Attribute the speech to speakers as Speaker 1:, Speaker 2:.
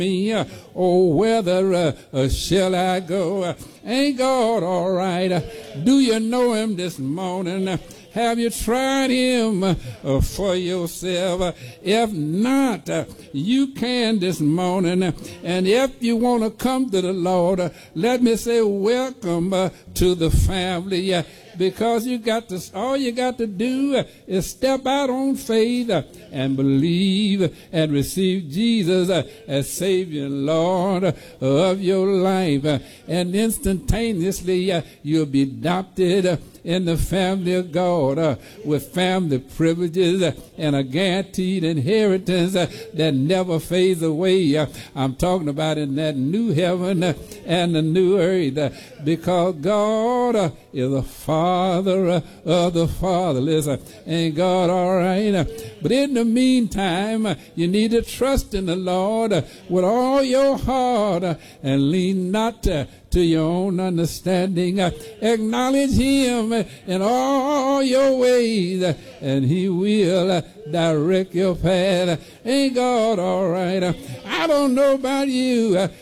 Speaker 1: me, oh, whither shall I go? Ain't God all right? Do you know him this morning? Have you tried him for yourself? If not, you can this morning. And if you want to come to the Lord, let me say welcome to the family. Because all you got to do is step out on faith and believe and receive Jesus as Savior and Lord of your life. And instantaneously you'll be adopted in the family of God with family privileges and a guaranteed inheritance that never fades away. I'm talking about in that new heaven and the new earth, because God is the Father of the fatherless. Ain't God all right? But in the meantime, you need to trust in the Lord with all your heart and lean not to your own understanding. Acknowledge him in all your ways, and he will direct your path. Ain't God all right? I don't know about you,